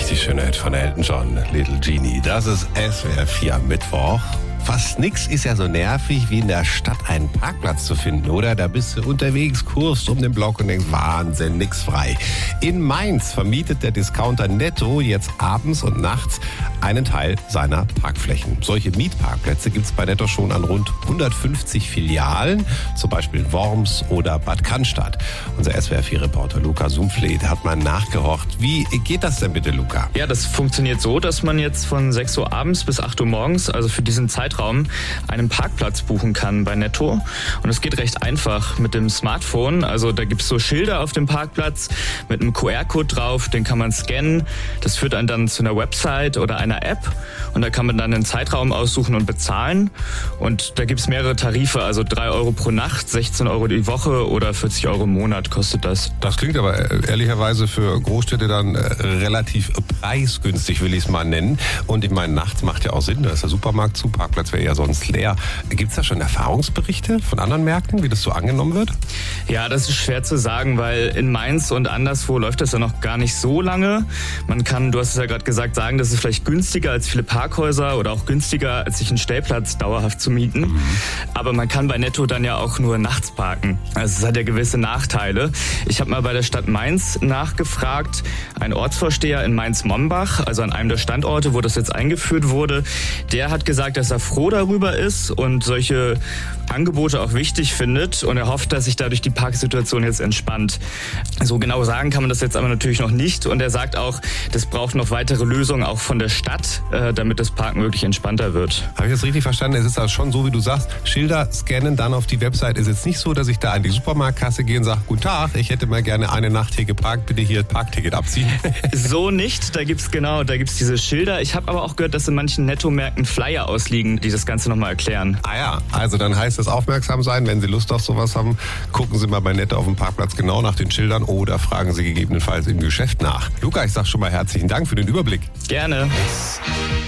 richtig schöner Hit von Elton John, Little Genie. Das ist SWR 4 am Mittwoch. Fast nix ist ja so nervig, wie in der Stadt einen Parkplatz zu finden, oder? Da bist du unterwegs, kurst um den Block und denkst, Wahnsinn, nix frei. In Mainz vermietet der Discounter Netto jetzt abends und nachts einen Teil seiner Parkflächen. Solche Mietparkplätze gibt's bei Netto schon an rund 150 Filialen, zum Beispiel in Worms oder Bad Cannstatt. Unser SWR4-Reporter Luca Sumpfleth hat mal nachgehorcht. Wie geht das denn bitte, Luca? Ja, das funktioniert so, dass man jetzt von 6 Uhr abends bis 8 Uhr morgens, also für diesen Zeitraum, einen Parkplatz buchen kann bei Netto. Und es geht recht einfach mit dem Smartphone. Also da gibt es so Schilder auf dem Parkplatz mit einem QR-Code drauf, den kann man scannen. Das führt einen dann zu einer Website oder einer App. Und da kann man dann einen Zeitraum aussuchen und bezahlen. Und da gibt es mehrere Tarife, also 3 Euro pro Nacht, 16 Euro die Woche oder 40 Euro im Monat kostet das. Das klingt aber ehrlicherweise für Großstädte dann relativ preisgünstig, will ich es mal nennen. Und ich meine, nachts macht ja auch Sinn, da ist der Supermarkt zu, Parkplatz wäre ja sonst leer. Gibt es da schon Erfahrungsberichte von anderen Märkten, wie das so angenommen wird? Ja, das ist schwer zu sagen, weil in Mainz und anderswo läuft das ja noch gar nicht so lange. Man kann, du hast es ja gerade gesagt, sagen, das ist vielleicht günstiger als viele Parkhäuser oder auch günstiger, als sich einen Stellplatz dauerhaft zu mieten. Aber man kann bei Netto dann ja auch nur nachts parken. Also es hat ja gewisse Nachteile. Ich habe mal bei der Stadt Mainz nachgefragt. Ein Ortsvorsteher in Mainz-Mombach, also an einem der Standorte, wo das jetzt eingeführt wurde, der hat gesagt, dass er froh darüber ist und solche Angebote auch wichtig findet und er hofft, dass sich dadurch die Parksituation jetzt entspannt. So genau sagen kann man das jetzt aber natürlich noch nicht und er sagt auch, das braucht noch weitere Lösungen auch von der Stadt, damit das Parken wirklich entspannter wird. Habe ich das richtig verstanden? Es ist also schon so, wie du sagst, Schilder scannen, dann auf die Website. Ist jetzt nicht so, dass ich da an die Supermarktkasse gehe und sage, guten Tag, ich hätte mal gerne eine Nacht hier geparkt, bitte hier Parkticket abziehen. So nicht, da gibt's diese Schilder. Ich habe aber auch gehört, dass in manchen Netto-Märkten Flyer ausliegen, die das Ganze nochmal erklären. Ah ja, also dann heißt es aufmerksam sein, wenn Sie Lust auf sowas haben, gucken Sie mal bei Netto auf dem Parkplatz genau nach den Schildern oder fragen Sie gegebenenfalls im Geschäft nach. Luca, ich sag schon mal herzlichen Dank für den Überblick. Gerne.